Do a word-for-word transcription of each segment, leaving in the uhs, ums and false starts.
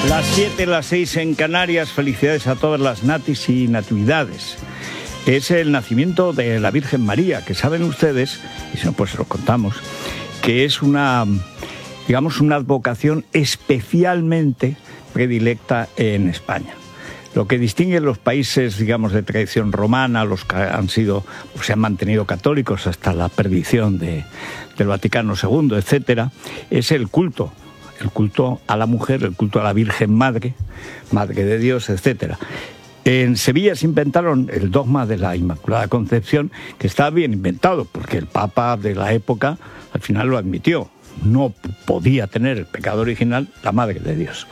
Las siete, las seis en Canarias. Felicidades a todas las natis y natividades. Es el nacimiento de la Virgen María, que saben ustedes, y si no pues se lo contamos, que es una, digamos, una advocación especialmente predilecta en España. Lo que distingue los países, digamos, de tradición romana, los que han sido, pues, se han mantenido católicos hasta la perdición de, del Vaticano segundo, etcétera, es el culto. El culto a la mujer, el culto a la Virgen Madre, Madre de Dios, etcétera. En Sevilla se inventaron el dogma de la Inmaculada Concepción, que estaba bien inventado, porque el Papa de la época al final lo admitió. No podía tener el pecado original la Madre de Dios.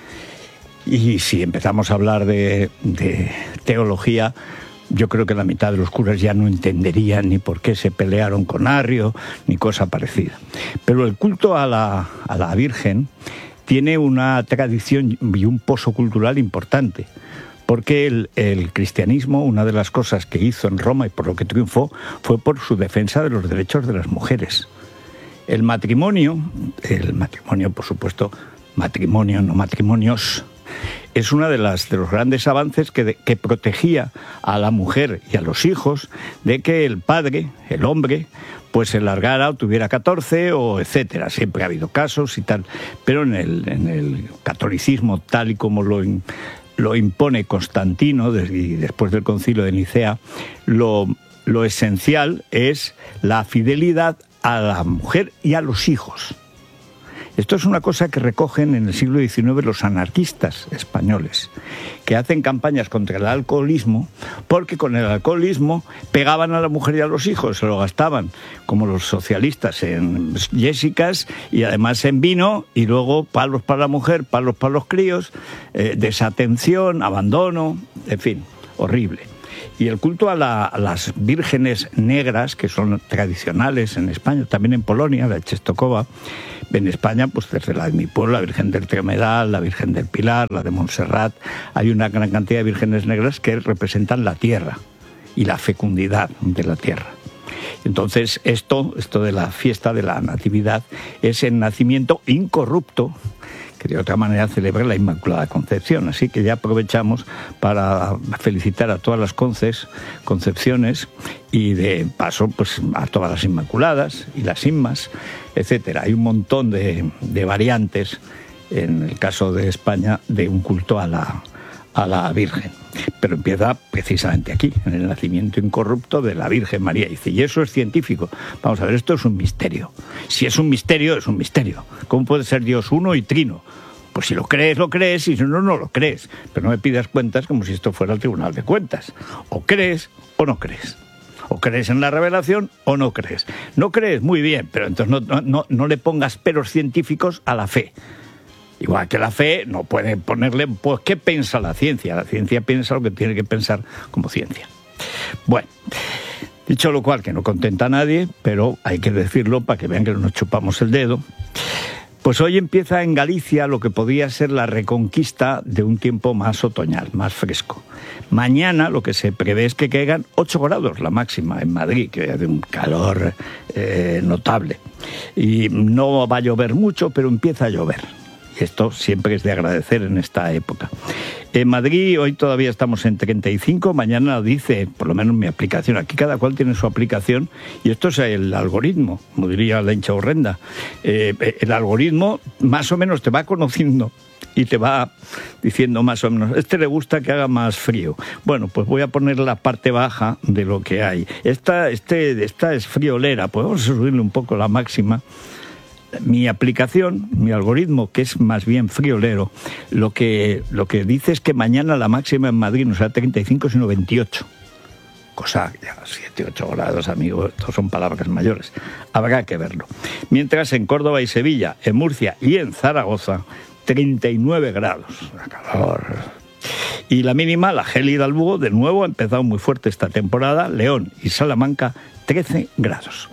Y si empezamos a hablar de, de teología, yo creo que la mitad de los curas ya no entenderían ni por qué se pelearon con Arrio, ni cosa parecida. Pero el culto a la, a la Virgen tiene una tradición y un pozo cultural importante, porque el, el cristianismo, una de las cosas que hizo en Roma y por lo que triunfó, fue por su defensa de los derechos de las mujeres. El matrimonio, el matrimonio, por supuesto, matrimonio, no matrimonios, es uno de, las, de los grandes avances que, de, que protegía a la mujer y a los hijos de que el padre, el hombre, pues se largara o tuviera catorce o etcétera. Siempre ha habido casos y tal, pero en el, en el catolicismo tal y como lo, lo impone Constantino y después del concilio de Nicea, lo, lo esencial es la fidelidad a la mujer y a los hijos. Esto es una cosa que recogen en el siglo diecinueve los anarquistas españoles, que hacen campañas contra el alcoholismo, porque con el alcoholismo pegaban a la mujer y a los hijos, se lo gastaban, como los socialistas, en yésicas y además en vino, y luego palos para la mujer, palos para los críos, eh, desatención, abandono, en fin, horrible. Y el culto a, la, a las vírgenes negras, que son tradicionales en España, también en Polonia, la de Czestochowa, en España, pues desde la de mi pueblo, la Virgen del Tremedal, la Virgen del Pilar, la de Montserrat, hay una gran cantidad de vírgenes negras que representan la tierra y la fecundidad de la tierra. Entonces, esto, esto de la fiesta de la Natividad es el nacimiento incorrupto, que de otra manera celebra la Inmaculada Concepción. Así que ya aprovechamos para felicitar a todas las conces, concepciones y de paso pues a todas las Inmaculadas y las Inmas, etcétera. Hay un montón de, de variantes en el caso de España de un culto a la, a la Virgen. Pero empieza precisamente aquí, en el nacimiento incorrupto de la Virgen María. Y dice, y eso es científico. Vamos a ver, esto es un misterio. Si es un misterio, es un misterio. ¿Cómo puede ser Dios uno y trino? Pues si lo crees, lo crees, y si no, no lo crees. Pero no me pidas cuentas como si esto fuera el Tribunal de Cuentas. O crees o no crees. O crees en la revelación o no crees. No crees, muy bien, pero entonces no, no, no le pongas peros científicos a la fe. Igual que la fe, no puede ponerle, pues, ¿qué piensa la ciencia? La ciencia piensa lo que tiene que pensar como ciencia. Bueno, dicho lo cual, que no contenta a nadie, pero hay que decirlo para que vean que no nos chupamos el dedo. Pues hoy empieza en Galicia lo que podía ser la reconquista de un tiempo más otoñal, más fresco. Mañana lo que se prevé es que caigan ocho grados la máxima en Madrid, que es de un calor eh, notable. Y no va a llover mucho, pero empieza a llover. Esto siempre es de agradecer en esta época. En Madrid hoy todavía estamos en treinta y cinco, mañana dice, por lo menos mi aplicación, aquí cada cual tiene su aplicación, y esto es el algoritmo, como diría la hincha horrenda. Eh, el algoritmo más o menos te va conociendo y te va diciendo más o menos, este le gusta que haga más frío. Bueno, pues voy a poner la parte baja de lo que hay. Esta, este, esta es friolera, pues vamos a subirle un poco la máxima. Mi aplicación, mi algoritmo, que es más bien friolero, lo que, lo que dice es que mañana la máxima en Madrid no será treinta y cinco, sino veintiocho. Cosa, ya, siete, ocho grados, amigo, estos son palabras mayores. Habrá que verlo. Mientras en Córdoba y Sevilla, en Murcia y en Zaragoza, treinta y nueve grados. Calor. Y la mínima, la gélida al Búho, de nuevo ha empezado muy fuerte esta temporada. León y Salamanca, trece grados.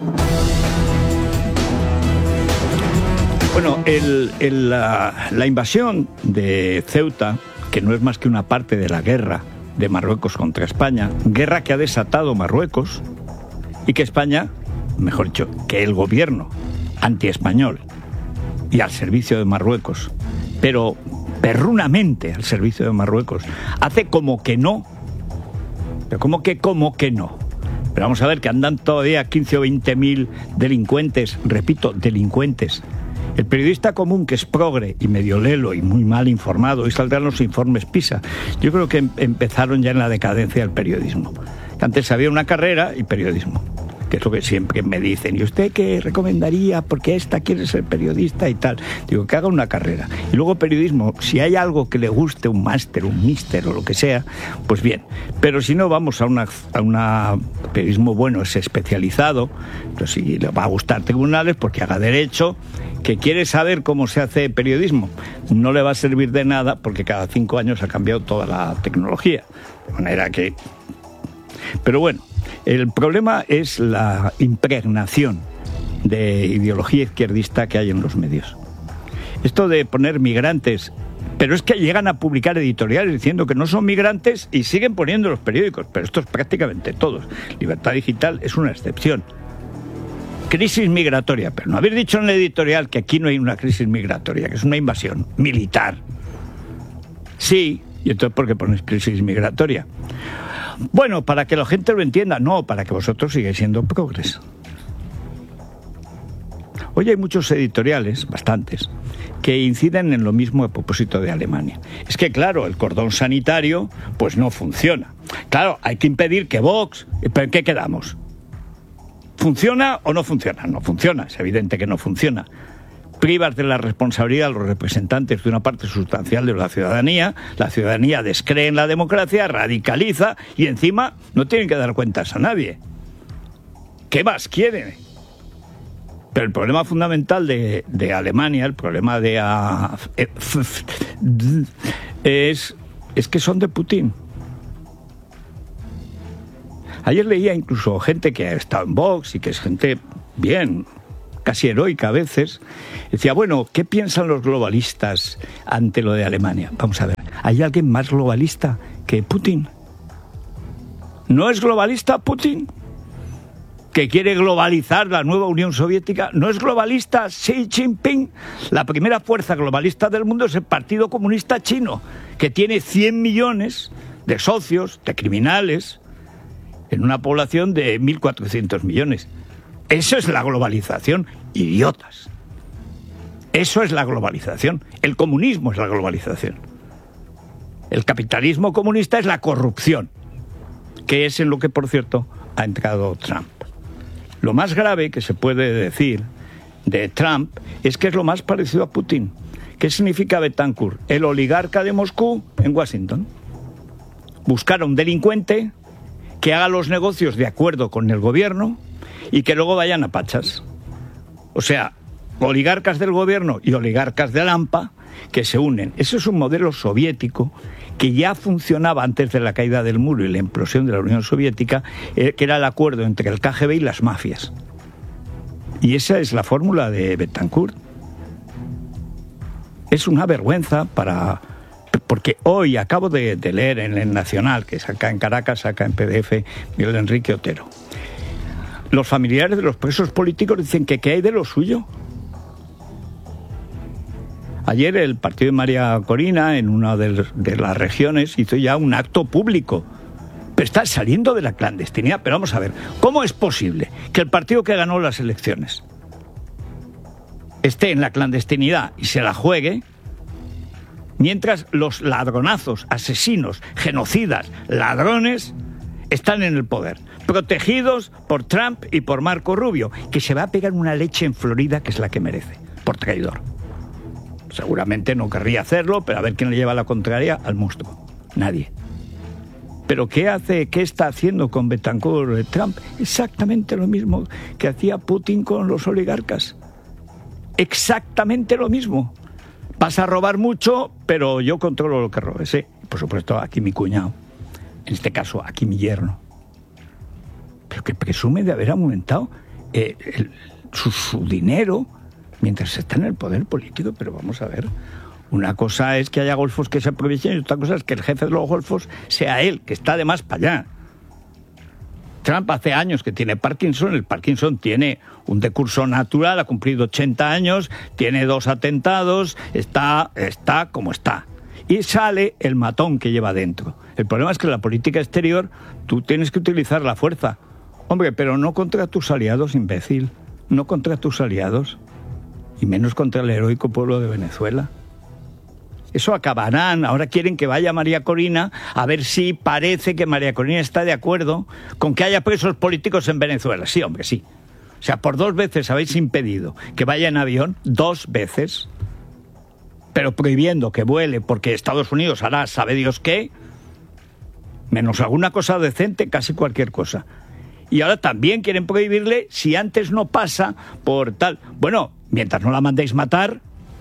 Bueno, el, el, la, la invasión de Ceuta, que no es más que una parte de la guerra de Marruecos contra España, guerra que ha desatado Marruecos y que España, mejor dicho, que el gobierno antiespañol y al servicio de Marruecos, pero perrunamente al servicio de Marruecos. Hace como que no, pero como que como que no. Pero vamos a ver que andan todavía quince o veinte mil delincuentes, repito, delincuentes. El periodista común, que es progre y medio lelo y muy mal informado, y saldrán los informes PISA. Yo creo que em- empezaron ya en la decadencia del periodismo. Antes había una carrera y periodismo, que es lo que siempre me dicen. ¿Y usted qué recomendaría? Porque esta quiere ser periodista y tal. Digo, que haga una carrera. Y luego periodismo, si hay algo que le guste, un máster, un míster o lo que sea, pues bien. Pero si no, vamos a una, a una periodismo bueno, es especializado. Pero si le va a gustar tribunales, porque haga derecho. Que quiere saber cómo se hace periodismo, no le va a servir de nada, porque cada cinco años ha cambiado toda la tecnología. De manera que... Pero bueno, el problema es la impregnación de ideología izquierdista que hay en los medios. Esto de poner migrantes, pero es que llegan a publicar editoriales diciendo que no son migrantes y siguen poniendo los periódicos, pero esto es prácticamente todos. Libertad Digital es una excepción. Crisis migratoria, pero no habéis dicho en la editorial que aquí no hay una crisis migratoria, que es una invasión militar. Sí, y entonces ¿por qué ponéis crisis migratoria? Bueno, para que la gente lo entienda, no, para que vosotros sigáis siendo progres. Hoy hay muchos editoriales, bastantes, que inciden en lo mismo a propósito de Alemania. Es que, claro, el cordón sanitario, pues no funciona. Claro, hay que impedir que Vox... ¿Pero en qué quedamos? ¿Funciona o no funciona? No funciona, es evidente que no funciona. Privas de la responsabilidad a los representantes de una parte sustancial de la ciudadanía, la ciudadanía descree en la democracia, radicaliza y encima no tienen que dar cuentas a nadie. ¿Qué más quieren? Pero el problema fundamental de, de Alemania, el problema de... Uh, es, es que son de Putin. Ayer leía incluso gente que ha estado en Vox y que es gente bien, casi heroica a veces. Decía, bueno, ¿qué piensan los globalistas ante lo de Alemania? Vamos a ver, ¿hay alguien más globalista que Putin? ¿No es globalista Putin? ¿Que quiere globalizar la nueva Unión Soviética? ¿No es globalista Xi Jinping? La primera fuerza globalista del mundo es el Partido Comunista Chino, que tiene cien millones de socios, de criminales, en una población de mil cuatrocientos millones. Eso es la globalización, idiotas. Eso es la globalización. El comunismo es la globalización. El capitalismo comunista es la corrupción, que es en lo que, por cierto, ha entrado Trump. Lo más grave que se puede decir de Trump es que es lo más parecido a Putin. ¿Qué significa Betancourt? El oligarca de Moscú en Washington. Buscar a un delincuente que haga los negocios de acuerdo con el gobierno y que luego vayan a pachas. O sea, oligarcas del gobierno y oligarcas del AMPA que se unen. Eso es un modelo soviético que ya funcionaba antes de la caída del muro y la implosión de la Unión Soviética, eh, que era el acuerdo entre el K G B y las mafias. Y esa es la fórmula de Betancourt. Es una vergüenza para... Porque hoy acabo de, de leer en el Nacional, que saca en Caracas, saca en P D F, Miguel Enrique Otero. Los familiares de los presos políticos dicen que ¿qué hay de lo suyo? Ayer el partido de María Corina, en una de, de las regiones, hizo ya un acto público. Pero está saliendo de la clandestinidad. Pero vamos a ver, ¿cómo es posible que el partido que ganó las elecciones esté en la clandestinidad y se la juegue, mientras los ladronazos, asesinos, genocidas, ladrones están en el poder, protegidos por Trump y por Marco Rubio, que se va a pegar una leche en Florida que es la que merece, por traidor? Seguramente no querría hacerlo, pero a ver quién le lleva la contraria al monstruo. Nadie. ¿Pero qué hace, qué está haciendo con Betancourt Trump? Exactamente lo mismo que hacía Putin con los oligarcas. Exactamente lo mismo. Vas a robar mucho, pero yo controlo lo que robes, ¿eh? Por supuesto, aquí mi cuñado. En este caso, aquí mi yerno. Pero que presume de haber aumentado eh, el, su, su dinero mientras está en el poder político. Pero vamos a ver, una cosa es que haya golfos que se aprovechen y otra cosa es que el jefe de los golfos sea él, que está además para allá. Trump hace años que tiene Parkinson, el Parkinson tiene un decurso natural, ha cumplido ochenta años, tiene dos atentados, está, está como está. Y sale el matón que lleva dentro. El problema es que en la política exterior tú tienes que utilizar la fuerza. Hombre, pero no contra tus aliados, imbécil. No contra tus aliados. Y menos contra el heroico pueblo de Venezuela. Eso acabarán. Ahora quieren que vaya María Corina a ver si parece que María Corina está de acuerdo con que haya presos políticos en Venezuela. Sí, hombre, sí. O sea, por dos veces habéis impedido que vaya en avión, dos veces, pero prohibiendo que vuele porque Estados Unidos hará sabe Dios qué, menos alguna cosa decente, casi cualquier cosa. Y ahora también quieren prohibirle si antes no pasa por tal. Bueno, mientras no la mandéis matar.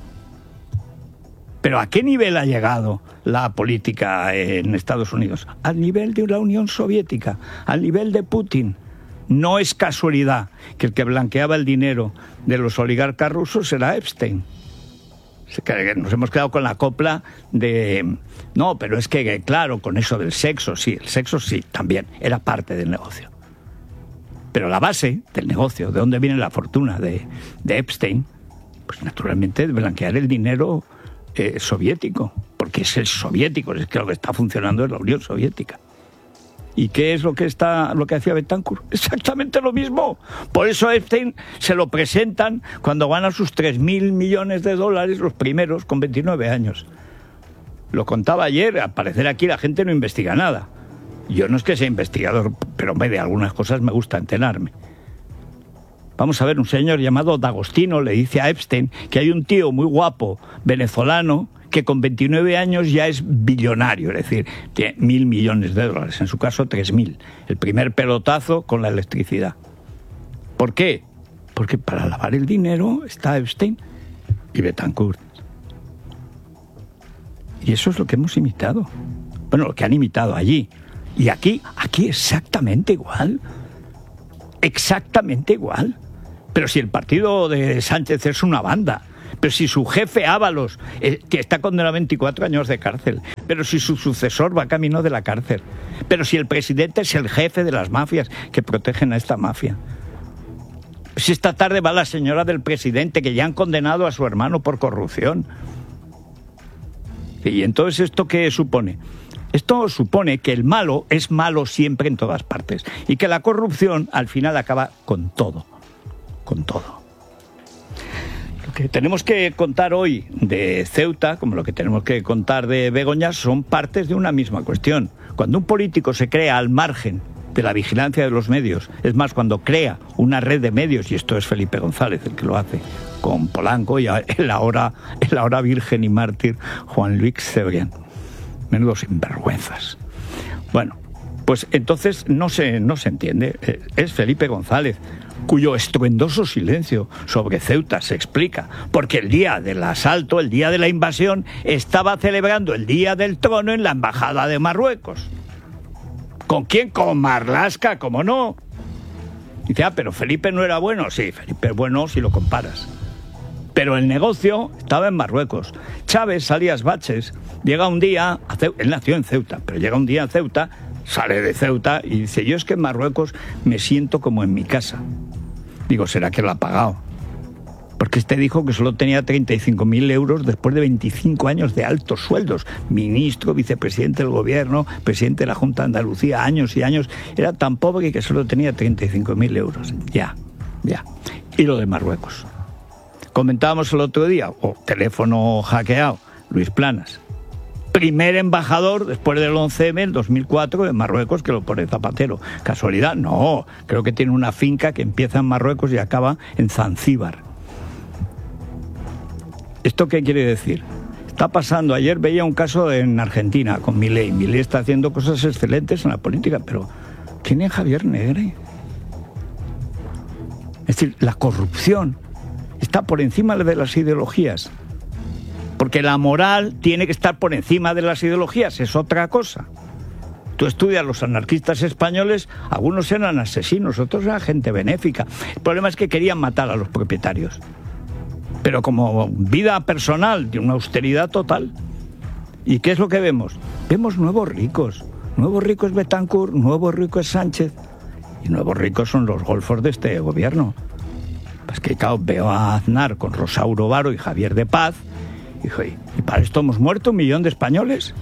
Pero ¿a qué nivel ha llegado la política en Estados Unidos? Al nivel de la Unión Soviética, al nivel de Putin. No es casualidad que el que blanqueaba el dinero de los oligarcas rusos era Epstein. Nos hemos quedado con la copla de... No, pero es que, claro, con eso del sexo, sí, el sexo sí, también, era parte del negocio. Pero la base del negocio, de dónde viene la fortuna de, de Epstein, pues naturalmente de blanquear el dinero eh, soviético, porque es el soviético, es que lo que está funcionando es la Unión Soviética. ¿Y qué es lo que está lo que hacía Betancourt? Exactamente lo mismo. Por eso a Epstein se lo presentan cuando gana sus tres mil millones de dólares, los primeros, con veintinueve años. Lo contaba ayer, al parecer aquí la gente no investiga nada. Yo no es que sea investigador, pero de algunas cosas me gusta enterarme. Vamos a ver, un señor llamado D'Agostino le dice a Epstein que hay un tío muy guapo, venezolano, que con veintinueve años ya es billonario, es decir, tiene mil millones de dólares, en su caso tres mil. El primer pelotazo con la electricidad. ¿Por qué? Porque para lavar el dinero está Epstein y Betancourt. Y eso es lo que hemos imitado. Bueno, lo que han imitado allí. Y aquí, aquí exactamente igual. Exactamente igual. Pero si el partido de Sánchez es una banda, pero si su jefe Ábalos, eh, que está condenado a veinticuatro años de cárcel, pero si su sucesor va camino de la cárcel, pero si el presidente es el jefe de las mafias que protegen a esta mafia. Si esta tarde va la señora del presidente, que ya han condenado a su hermano por corrupción. Y entonces, ¿esto qué supone? Esto supone que el malo es malo siempre en todas partes y que la corrupción al final acaba con todo, con todo. Lo que tenemos que contar hoy de Ceuta, como lo que tenemos que contar de Begoña, son partes de una misma cuestión. Cuando un político se crea al margen de la vigilancia de los medios, es más, cuando crea una red de medios, y esto es Felipe González el que lo hace, con Polanco y el ahora, el ahora virgen y mártir Juan Luis Cebrián. Menudos sinvergüenzas. Bueno, pues entonces no se, no se entiende. Es Felipe González, cuyo estruendoso silencio sobre Ceuta se explica porque el día del asalto, el día de la invasión, estaba celebrando el Día del Trono en la Embajada de Marruecos. ¿Con quién? Con Marlaska, ¿cómo no? Dice, ah, pero Felipe no era bueno. Sí, Felipe es bueno si lo comparas. Pero el negocio estaba en Marruecos. Chávez, alias Baches, llega un día, a Ceuta, él nació en Ceuta, pero llega un día a Ceuta, sale de Ceuta y dice, yo es que en Marruecos me siento como en mi casa. Digo, ¿será que lo ha pagado? Porque este dijo que solo tenía treinta y cinco mil euros después de veinticinco años de altos sueldos. Ministro, vicepresidente del gobierno, presidente de la Junta de Andalucía, años y años. Era tan pobre que solo tenía treinta y cinco mil euros. Ya, ya. Y lo de Marruecos. Comentábamos el otro día, o oh, teléfono hackeado, Luis Planas. Primer embajador después del once eme, el dos mil cuatro, en Marruecos, que lo pone Zapatero. ¿Casualidad? No, creo que tiene una finca que empieza en Marruecos y acaba en Zanzíbar. ¿Esto qué quiere decir? Está pasando, ayer veía un caso en Argentina con Milei. Milei está haciendo cosas excelentes en la política, pero tiene a Javier Negre. Es decir, la corrupción está por encima de las ideologías. Porque la moral tiene que estar por encima de las ideologías, es otra cosa. Tú estudias los anarquistas españoles, algunos eran asesinos, otros eran gente benéfica. El problema es que querían matar a los propietarios. Pero como vida personal, de una austeridad total. ¿Y qué es lo que vemos? Vemos nuevos ricos. Nuevos ricos Betancourt, nuevos ricos Sánchez. Y nuevos ricos son los golfos de este gobierno. Pues que claro, veo a Aznar con Rosauro Varo y Javier de Paz, y dijo, ¿y para esto hemos muerto un millón de españoles?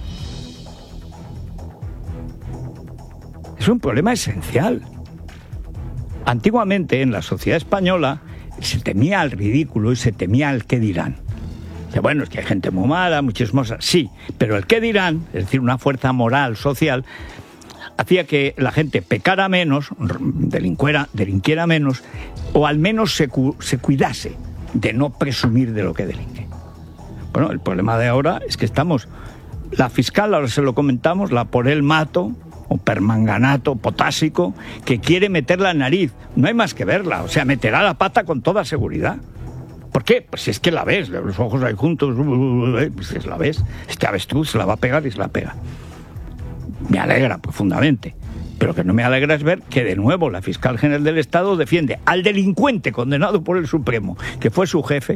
Es un problema esencial. Antiguamente en la sociedad española se temía al ridículo y se temía al qué dirán. Que bueno, es que hay gente muy mala, muy chismosa, sí, pero el qué dirán, es decir, una fuerza moral, social, hacía que la gente pecara menos, delinquiera, delinquiera menos, o al menos se, cu- se cuidase de no presumir de lo que delinque. Bueno, el problema de ahora es que estamos, la fiscal, ahora se lo comentamos, la por el mato, o permanganato potásico, que quiere meter la nariz. No hay más que verla, o sea, meterá la pata con toda seguridad. ¿Por qué? Pues si es que la ves, los ojos ahí juntos, pues la ves, este avestruz se la va a pegar y se la pega. Me alegra profundamente, pero que no me alegra es ver que de nuevo la fiscal general del Estado defiende al delincuente condenado por el Supremo, que fue su jefe,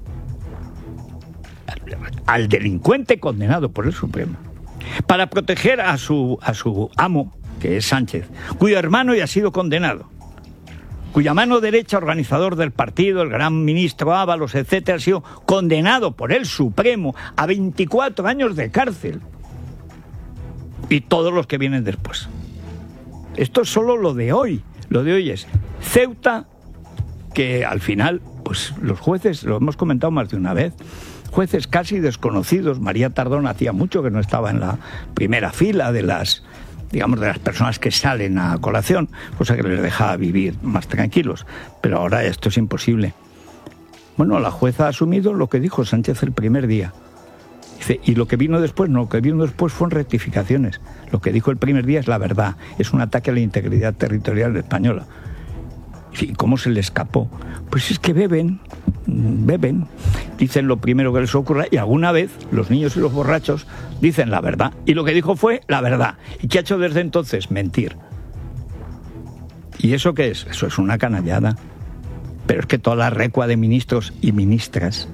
al delincuente condenado por el Supremo, para proteger a su, a su amo, que es Sánchez, cuyo hermano ya ha sido condenado, cuya mano derecha, organizador del partido, el gran ministro Ábalos, etcétera, ha sido condenado por el Supremo a veinticuatro años de cárcel. Y todos los que vienen después. Esto es solo lo de hoy. Lo de hoy es Ceuta, que al final, pues los jueces, lo hemos comentado más de una vez, jueces casi desconocidos. María Tardón hacía mucho que no estaba en la primera fila de las, digamos, de las personas que salen a colación, cosa que les deja vivir más tranquilos. Pero ahora esto es imposible. Bueno, la jueza ha asumido lo que dijo Sánchez el primer día. Dice, y lo que vino después, no, lo que vino después fueron rectificaciones. Lo que dijo el primer día es la verdad, es un ataque a la integridad territorial española. ¿Y cómo se le escapó? Pues es que beben, beben, dicen lo primero que les ocurra y alguna vez los niños y los borrachos dicen la verdad. Y lo que dijo fue la verdad. ¿Y qué ha hecho desde entonces? Mentir. ¿Y eso qué es? Eso es una canallada. Pero es que toda la recua de ministros y ministras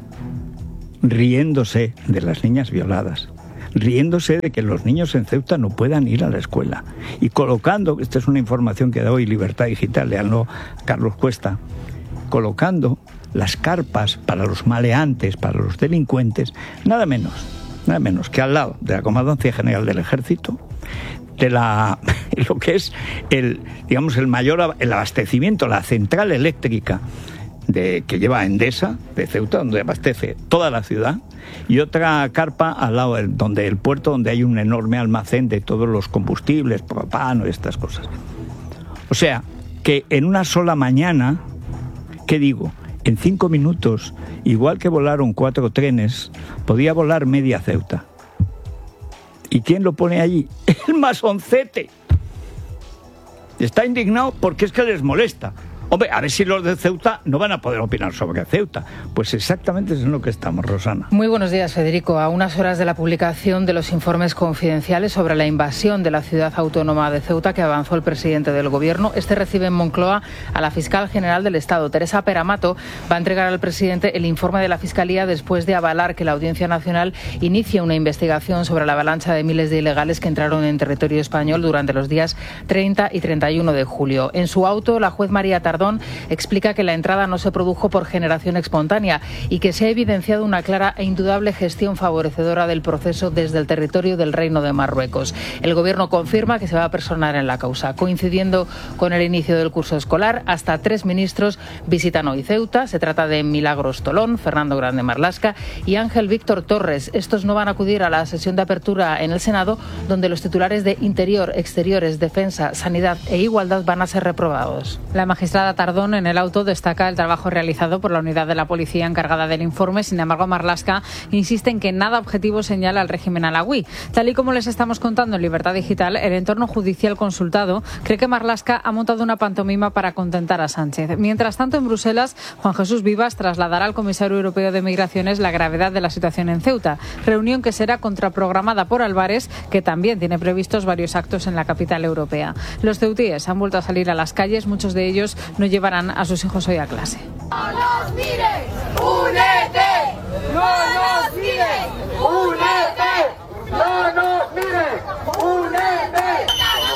riéndose de las niñas violadas, riéndose de que los niños en Ceuta no puedan ir a la escuela y colocando, esta es una información que da hoy Libertad Digital, leanlo Carlos Cuesta, colocando las carpas para los maleantes, para los delincuentes, nada menos, nada menos que al lado de la Comandancia General del Ejército, de la lo que es el, digamos, el mayor el abastecimiento, la central eléctrica De, que lleva Endesa, de Ceuta, donde abastece toda la ciudad, y otra carpa al lado del, donde el puerto, donde hay un enorme almacén de todos los combustibles, propano y estas cosas. O sea, que en una sola mañana, ¿qué digo? En cinco minutos, igual que volaron cuatro trenes, podía volar media Ceuta. ¿Y quién lo pone allí? El masoncete. Está indignado porque es que les molesta. Hombre, a ver si los de Ceuta no van a poder opinar sobre Ceuta. Pues exactamente es en lo que estamos, Rosana. Muy buenos días, Federico. A unas horas de la publicación de los informes confidenciales sobre la invasión de la ciudad autónoma de Ceuta que avanzó el presidente del Gobierno, este recibe en Moncloa a la fiscal general del Estado, Teresa Peramato. Va a entregar al presidente el informe de la Fiscalía después de avalar que la Audiencia Nacional inicie una investigación sobre la avalancha de miles de ilegales que entraron en territorio español durante los días treinta y treinta y uno de julio. En su auto, la juez María Tardón explica que la entrada no se produjo por generación espontánea y que se ha evidenciado una clara e indudable gestión favorecedora del proceso desde el territorio del Reino de Marruecos. El Gobierno confirma que se va a personar en la causa. Coincidiendo con el inicio del curso escolar, hasta tres ministros visitan hoy Ceuta. Se trata de Milagros Tolón, Fernando Grande Marlaska y Ángel Víctor Torres. Estos no van a acudir a la sesión de apertura en el Senado, donde los titulares de Interior, Exteriores, Defensa, Sanidad e Igualdad van a ser reprobados. La magistrada Tardón en el auto destaca el trabajo realizado por la unidad de la policía encargada del informe. Sin embargo, Marlaska insiste en que nada objetivo señala al régimen alauí. Tal y como les estamos contando en Libertad Digital, el entorno judicial consultado cree que Marlaska ha montado una pantomima para contentar a Sánchez. Mientras tanto, en Bruselas, Juan Jesús Vivas trasladará al comisario europeo de Migraciones la gravedad de la situación en Ceuta, reunión que será contraprogramada por Álvarez, que también tiene previstos varios actos en la capital europea. Los ceutíes han vuelto a salir a las calles, muchos de ellos no llevarán a sus hijos hoy a clase. ¡No nos mires! ¡Únete! ¡No nos mires! ¡Únete! ¡No nos mires! ¡Únete! Vamos a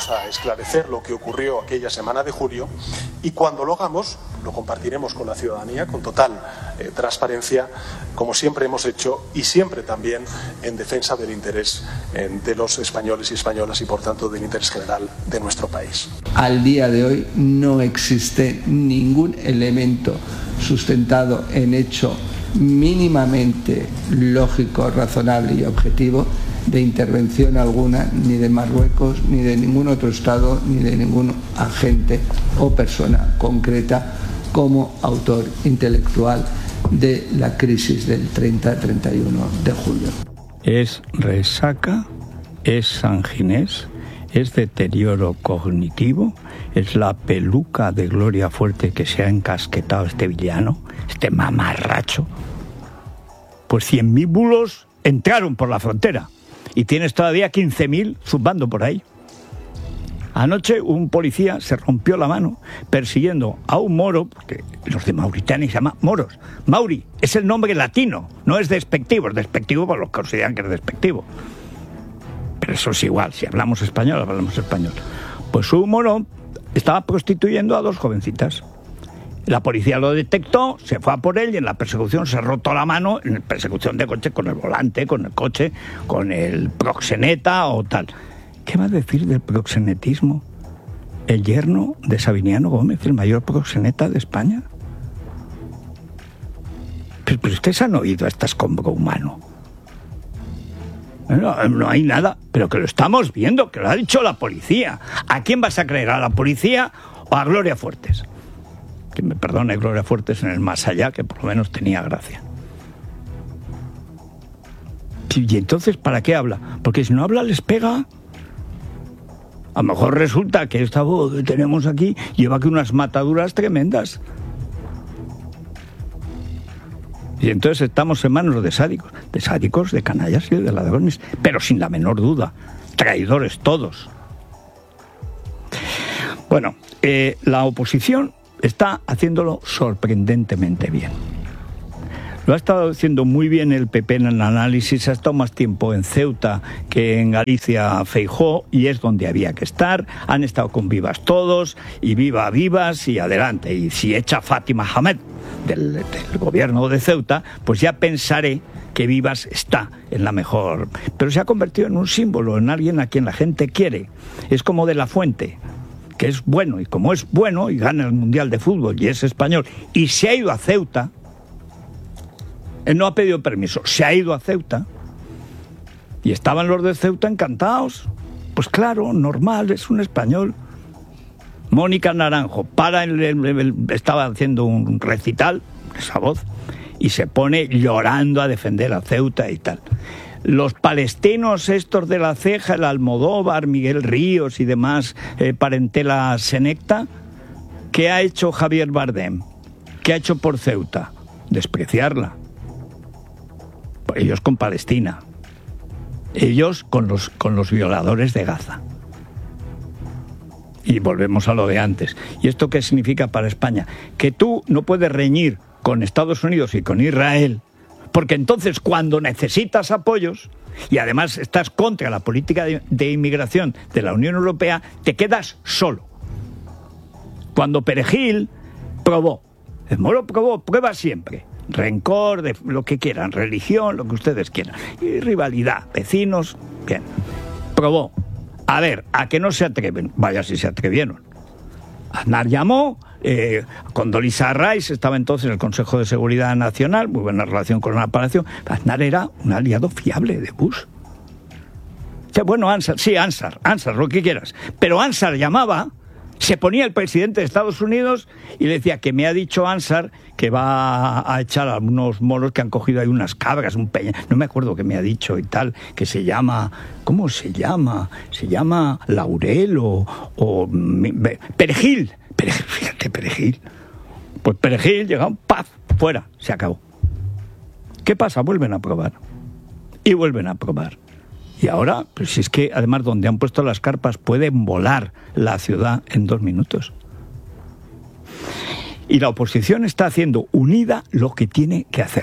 esclarecer lo que ocurrió aquella semana de julio, y cuando lo hagamos lo compartiremos con la ciudadanía con total eh, transparencia, como siempre hemos hecho, y siempre también en defensa del interés eh, de los españoles y españolas y por tanto del interés general de nuestro país. Al día de hoy no existe ningún elemento sustentado en hecho mínimamente lógico, razonable y objetivo de intervención alguna ni de Marruecos, ni de ningún otro Estado, ni de ningún agente o persona concreta como autor intelectual de la crisis del treinta a treinta y uno de julio. Es resaca, es sanginés, es deterioro cognitivo, es la peluca de Gloria Fuerte que se ha encasquetado este villano, este mamarracho. Pues cien mil bulos entraron por la frontera y tienes todavía quince mil zumbando por ahí. Anoche un policía se rompió la mano persiguiendo a un moro, porque los de Mauritania se llaman moros. Mauri es el nombre latino, no es despectivo, es despectivo por los que consideran que es despectivo. Pero eso es igual, si hablamos español, hablamos español. Pues un moro estaba prostituyendo a dos jovencitas. La policía lo detectó, se fue a por él y en la persecución se rotó la mano, en la persecución de coche, con el volante, con el coche, con el proxeneta o tal. ¿Qué va a decir del proxenetismo el yerno de Sabiniano Gómez, el mayor proxeneta de España? Pero, pero ustedes han oído a este escombro humano. No, no hay nada, pero que lo estamos viendo, que lo ha dicho la policía. ¿A quién vas a creer? ¿A la policía o a Gloria Fuertes? Que me perdone Gloria Fuertes en el más allá, que por lo menos tenía gracia. Y entonces, ¿para qué habla? Porque si no habla les pega. A lo mejor resulta que esta voz que tenemos aquí lleva aquí unas mataduras tremendas. Y entonces estamos en manos de sádicos, de sádicos, de canallas y de ladrones, pero sin la menor duda, traidores todos. Bueno, eh, la oposición está haciéndolo sorprendentemente bien. Lo ha estado haciendo muy bien el P P en el análisis, ha estado más tiempo en Ceuta que en Galicia Feijóo, y es donde había que estar. Han estado con vivas todos, y viva vivas, y adelante. Y si echa Fátima Hamed del, del gobierno de Ceuta, pues ya pensaré que Vivas está en la mejor. Pero se ha convertido en un símbolo, en alguien a quien la gente quiere. Es como De la Fuente, que es bueno, y como es bueno y gana el Mundial de Fútbol y es español, y se ha ido a Ceuta. Él no ha pedido permiso, se ha ido a Ceuta y estaban los de Ceuta encantados. Pues claro, normal, es un español. Mónica Naranjo para el, el, el, estaba haciendo un recital, esa voz, y se pone llorando a defender a Ceuta y tal. Los palestinos estos de La Ceja, el Almodóvar, Miguel Ríos y demás, eh, parentela senecta, ¿qué ha hecho Javier Bardem? ¿Qué ha hecho por Ceuta? Despreciarla. Ellos con Palestina, ellos con los, con los violadores de Gaza. Y volvemos a lo de antes. ¿Y esto qué significa para España? Que tú no puedes reñir con Estados Unidos y con Israel, porque entonces cuando necesitas apoyos, y además estás contra la política de, de inmigración de la Unión Europea, te quedas solo. Cuando Perejil probó, el Moro probó, prueba siempre. Rencor, de lo que quieran, religión, lo que ustedes quieran. Y rivalidad, vecinos, bien. Probó. A ver, ¿a que no se atreven? Vaya si se atrevieron. Aznar llamó, eh, Condoleezza Rice estaba entonces en el Consejo de Seguridad Nacional, muy buena relación con la apelación. Aznar era un aliado fiable de Bush. O sea, bueno, Ansar, sí, Ansar, Ansar, lo que quieras. Pero Ansar llamaba, se ponía el presidente de Estados Unidos y le decía que me ha dicho Ansar que va a echar a unos moros que han cogido ahí unas cabras, un peña, no me acuerdo qué me ha dicho y tal, que se llama, ¿cómo se llama? Se llama Laurel o, o Perejil, Perejil, fíjate, Perejil. Pues Perejil llega un paz, fuera, se acabó. ¿Qué pasa? Vuelven a probar. Y vuelven a probar. Y ahora, pues si es que además donde han puesto las carpas pueden volar la ciudad en dos minutos. Y la oposición está haciendo unida lo que tiene que hacer,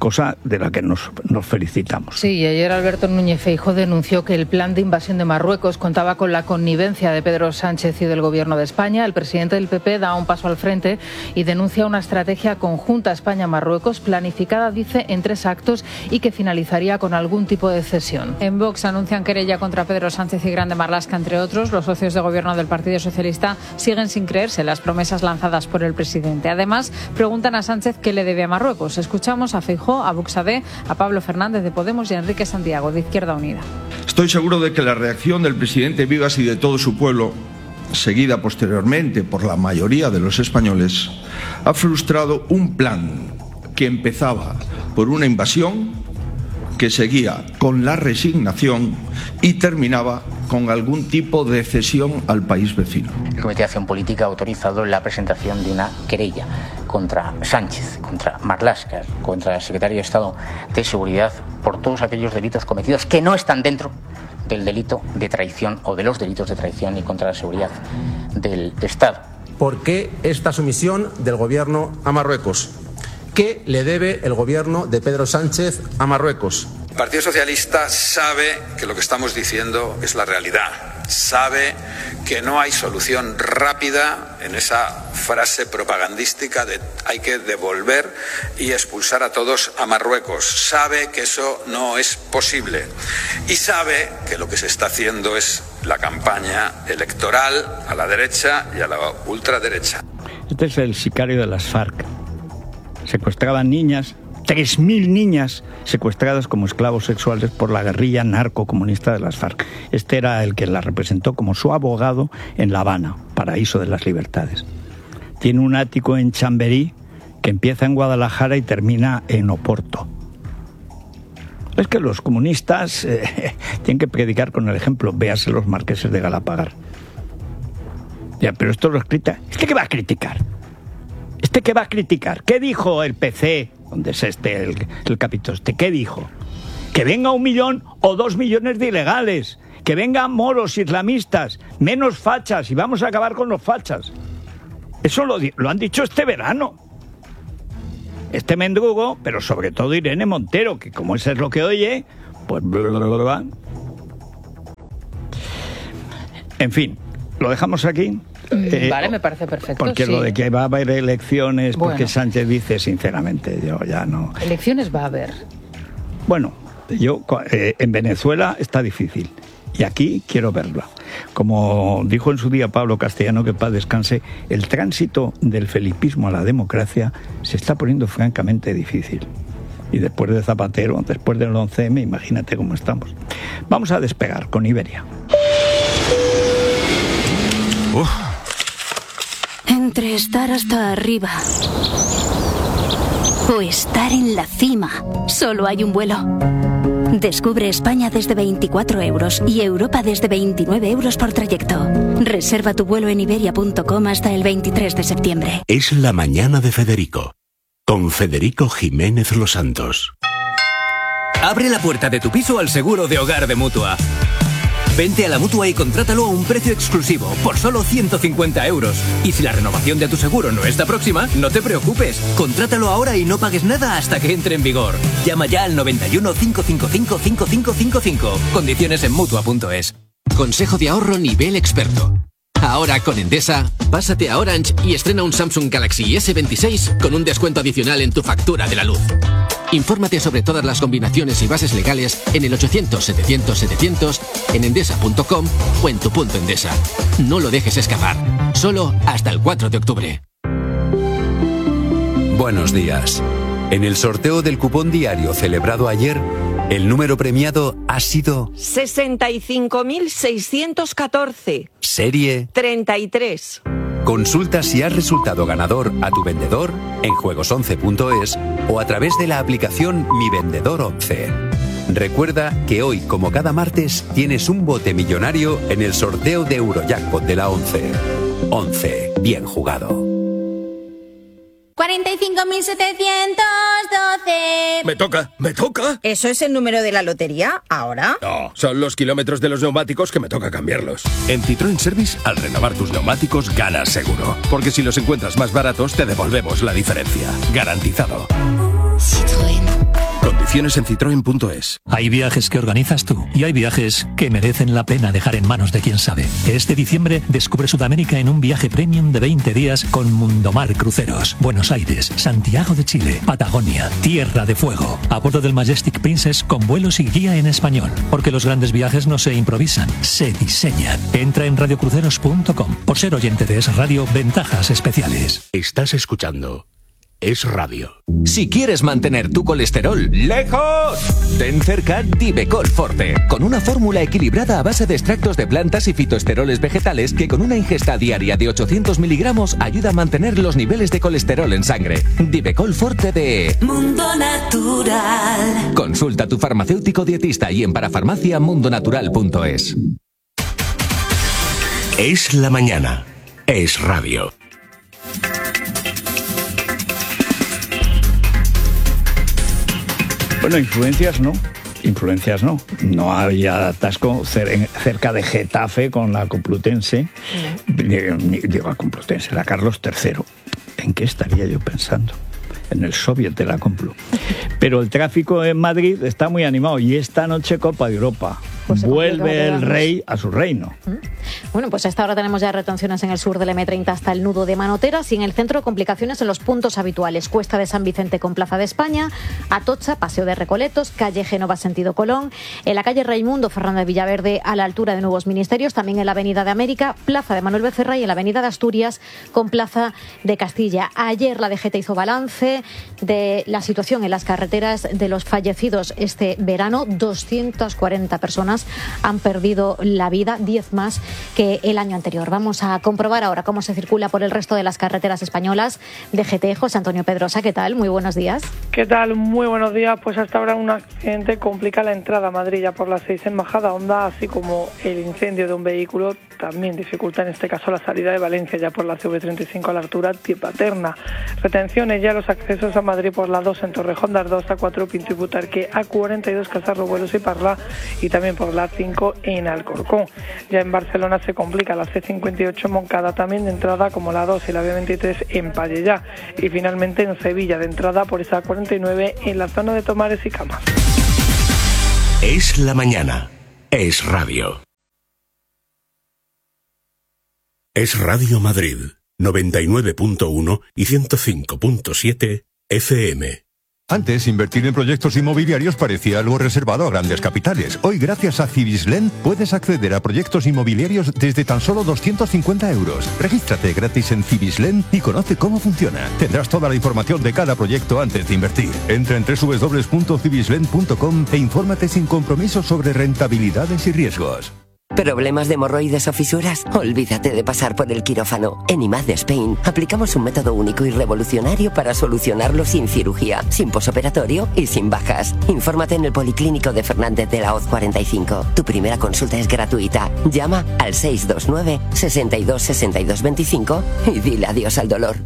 cosa de la que nos, nos felicitamos. Sí, y ayer Alberto Núñez Feijóo denunció que el plan de invasión de Marruecos contaba con la connivencia de Pedro Sánchez y del Gobierno de España. El presidente del P P da un paso al frente y denuncia una estrategia conjunta España-Marruecos planificada, dice, en tres actos y que finalizaría con algún tipo de cesión. En Vox anuncian querella contra Pedro Sánchez y Grande Marlaska, entre otros. Los socios de gobierno del Partido Socialista siguen sin creerse las promesas lanzadas por el presidente. Además, preguntan a Sánchez qué le debe a Marruecos. Escuchamos a Feijóo, a Buxadé, a Pablo Fernández de Podemos y a Enrique Santiago de Izquierda Unida. Estoy seguro de que la reacción del presidente Vigas y de todo su pueblo, seguida posteriormente por la mayoría de los españoles, ha frustrado un plan que empezaba por una invasión, que seguía con la resignación y terminaba con algún tipo de cesión al país vecino. El Comité de Acción Política ha autorizado la presentación de una querella contra Sánchez, contra Marlaska, contra el secretario de Estado de Seguridad por todos aquellos delitos cometidos que no están dentro del delito de traición o de los delitos de traición y contra la seguridad del Estado. ¿Por qué esta sumisión del Gobierno a Marruecos? ¿Qué le debe el Gobierno de Pedro Sánchez a Marruecos? El Partido Socialista sabe que lo que estamos diciendo es la realidad. Sabe que no hay solución rápida en esa frase propagandística de hay que devolver y expulsar a todos a Marruecos. Sabe que eso no es posible. Y sabe que lo que se está haciendo es la campaña electoral a la derecha y a la ultraderecha. Este es el sicario de las FARC. Secuestraban niñas, tres mil niñas secuestradas como esclavos sexuales por la guerrilla narcocomunista de las FARC. Este era el que la representó como su abogado en La Habana, paraíso de las libertades. Tiene un ático en Chamberí que empieza en Guadalajara y termina en Oporto. Es que los comunistas eh, tienen que predicar con el ejemplo. Véase los marqueses de Galapagar. Ya, pero esto lo escrita. ¿Este qué va a criticar? ¿Este qué va a criticar? ¿Qué dijo el P C? ¿Dónde es este, el, el capítulo este? ¿Qué dijo? Que venga un millón o dos millones de ilegales. Que vengan moros, islamistas, menos fachas y vamos a acabar con los fachas. Eso lo, lo han dicho este verano. Este mendrugo, pero sobre todo Irene Montero, que como eso es lo que oye, pues... Bla, bla, bla, bla. En fin, lo dejamos aquí. Eh, vale, me parece perfecto. Porque sí. Lo de que va a haber elecciones, bueno. Porque Sánchez dice, sinceramente, yo ya no... Elecciones va a haber. Bueno, yo eh, en Venezuela está difícil. Y aquí quiero verla. Como dijo en su día Pablo Castellano, que paz descanse, el tránsito del felipismo a la democracia se está poniendo francamente difícil. Y después de Zapatero, después del once eme, imagínate cómo estamos. Vamos a despegar con Iberia. Uf. Entre estar hasta arriba o estar en la cima, solo hay un vuelo. Descubre España desde veinticuatro euros y Europa desde veintinueve euros por trayecto. Reserva tu vuelo en iberia punto com hasta el veintitrés de septiembre. Es la mañana de Federico, con Federico Jiménez Los Santos. Abre la puerta de tu piso al seguro de hogar de Mutua. Vente a la Mutua y contrátalo a un precio exclusivo, por solo ciento cincuenta euros. Y si la renovación de tu seguro no está próxima, no te preocupes. Contrátalo ahora y no pagues nada hasta que entre en vigor. Llama ya al noventa y uno, cincuenta y cinco, cincuenta y cinco cincuenta y cinco. Condiciones en Mutua punto es. Consejo de ahorro nivel experto. Ahora con Endesa, pásate a Orange y estrena un Samsung Galaxy ese veintiséis con un descuento adicional en tu factura de la luz. Infórmate sobre todas las combinaciones y bases legales en el ochocientos, setecientos, setecientos, en endesa punto com o en tu punto Endesa. No lo dejes escapar. Solo hasta el cuatro de octubre. Buenos días. En el sorteo del cupón diario celebrado ayer, el número premiado ha sido sesenta y cinco mil seiscientos catorce. Serie treinta y tres. Consulta si has resultado ganador a tu vendedor en juegos once punto es o a través de la aplicación Mi Vendedor once. Recuerda que hoy, como cada martes, tienes un bote millonario en el sorteo de Eurojackpot de la once. once. Bien jugado. cuarenta y cinco mil setecientos doce. Me toca, me toca. ¿Eso es el número de la lotería ahora? No, son los kilómetros de los neumáticos que me toca cambiarlos. En Citroën Service, al renovar tus neumáticos, ganas seguro. Porque si los encuentras más baratos, te devolvemos la diferencia. Garantizado. Citroën. Condiciones en citroen punto es. Hay viajes que organizas tú y hay viajes que merecen la pena dejar en manos de quien sabe. Este diciembre descubre Sudamérica en un viaje premium de veinte días con Mundomar Cruceros. Buenos Aires, Santiago de Chile, Patagonia, Tierra de Fuego. A bordo del Majestic Princess con vuelos y guía en español. Porque los grandes viajes no se improvisan, se diseñan. Entra en radio cruceros punto com. Por ser oyente de Es Radio, ventajas especiales. Estás escuchando Es Radio. Si quieres mantener tu colesterol lejos, ten cerca Divecol Forte, con una fórmula equilibrada a base de extractos de plantas y fitoesteroles vegetales que con una ingesta diaria de ochocientos miligramos ayuda a mantener los niveles de colesterol en sangre. Divecol Forte de Mundo Natural. Consulta a tu farmacéutico dietista y en parafarmacia mundonatural punto es. Es la mañana. Es Radio. Bueno, influencias no, influencias no. No había atasco cerca de Getafe con la Complutense, digo la Complutense, la Carlos tercero. ¿En qué estaría yo pensando? En el soviet de la Complu. Pero el tráfico en Madrid está muy animado y esta noche Copa de Europa. Pues vuelve el rey a su reino. Bueno, pues a esta hora tenemos ya retenciones en el sur del eme treinta hasta el nudo de Manoteras y en el centro complicaciones en los puntos habituales. Cuesta de San Vicente con Plaza de España, Atocha, Paseo de Recoletos, calle Génova sentido Colón, en la calle Raimundo Fernández Villaverde a la altura de Nuevos Ministerios, también en la Avenida de América, Plaza de Manuel Becerra y en la Avenida de Asturias con Plaza de Castilla. Ayer la D G T hizo balance de la situación en las carreteras de los fallecidos este verano. doscientas cuarenta personas han perdido la vida, diez más que el año anterior. Vamos a comprobar ahora cómo se circula por el resto de las carreteras españolas. D G T, José Antonio Pedrosa, ¿qué tal? Muy buenos días. ¿Qué tal? Muy buenos días. Pues hasta ahora un accidente complica la entrada a Madrid ya por la seis en Majada Honda, así como el incendio de un vehículo también dificulta en este caso la salida de Valencia ya por la C V treinta y cinco a la altura de Paterna. Retenciones ya los accesos a Madrid por la dos en Torrejón de Ardoz, A cuatro Pinto y Butarque, A cuarenta y dos Casarro, Buelos y Parla y también por la cinco en Alcorcón. Ya en Barcelona se complica la C cincuenta y ocho Moncada también de entrada como la dos y la B veintitrés en Pallellá y finalmente en Sevilla de entrada por esa A cuarenta y nueve en la zona de Tomares y Camas. Es la mañana. Es Radio. Es Radio Madrid, noventa y nueve punto uno y ciento cinco punto siete F M. Antes, invertir en proyectos inmobiliarios parecía algo reservado a grandes capitales. Hoy, gracias a Cibislen, puedes acceder a proyectos inmobiliarios desde tan solo doscientos cincuenta euros. Regístrate gratis en Cibislen y conoce cómo funciona. Tendrás toda la información de cada proyecto antes de invertir. Entra en doble u doble u doble u punto cibislen punto com e infórmate sin compromiso sobre rentabilidades y riesgos. ¿Problemas de hemorroides o fisuras? Olvídate de pasar por el quirófano. En I M A D Spain aplicamos un método único y revolucionario para solucionarlo sin cirugía, sin posoperatorio y sin bajas. Infórmate en el Policlínico de Fernández de la Hoz cuarenta y cinco. Tu primera consulta es gratuita. Llama al seis dos nueve, seis dos, seis dos dos cinco y dile adiós al dolor.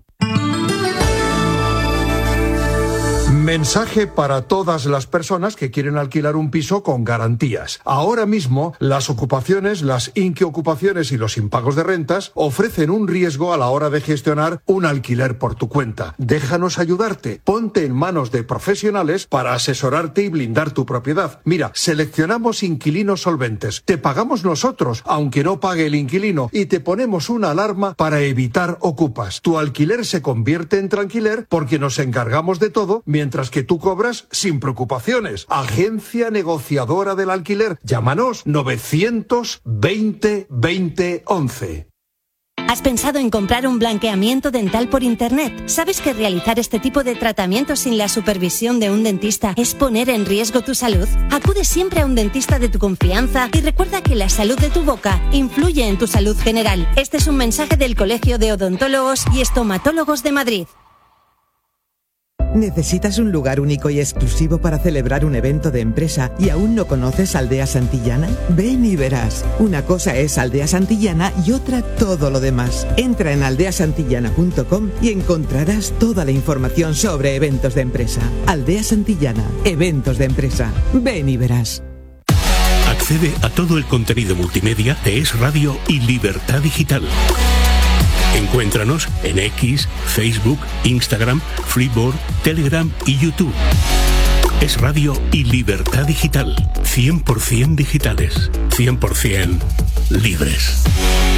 Mensaje para todas las personas que quieren alquilar un piso con garantías. Ahora mismo, las ocupaciones, las inquiocupaciones y los impagos de rentas ofrecen un riesgo a la hora de gestionar un alquiler por tu cuenta. Déjanos ayudarte. Ponte en manos de profesionales para asesorarte y blindar tu propiedad. Mira, seleccionamos inquilinos solventes. Te pagamos nosotros, aunque no pague el inquilino, y te ponemos una alarma para evitar ocupas. Tu alquiler se convierte en tranquiler porque nos encargamos de todo mientras que tú cobras sin preocupaciones. Agencia negociadora del alquiler. Llámanos novecientos veinte veinte once. ¿Has pensado en comprar un blanqueamiento dental por internet? ¿Sabes que realizar este tipo de tratamientos sin la supervisión de un dentista es poner en riesgo tu salud? Acude siempre a un dentista de tu confianza y recuerda que la salud de tu boca influye en tu salud general. Este es un mensaje del Colegio de Odontólogos y Estomatólogos de Madrid. ¿Necesitas un lugar único y exclusivo para celebrar un evento de empresa y aún no conoces Aldea Santillana? Ven y verás. Una cosa es Aldea Santillana y otra todo lo demás. Entra en aldea santillana punto com y encontrarás toda la información sobre eventos de empresa. Aldea Santillana, eventos de empresa. Ven y verás. Accede a todo el contenido multimedia de Es Radio y Libertad Digital. Encuéntranos en X, Facebook, Instagram, Freeboard, Telegram y YouTube. Es radio y libertad digital. cien por ciento digitales. cien por ciento libres.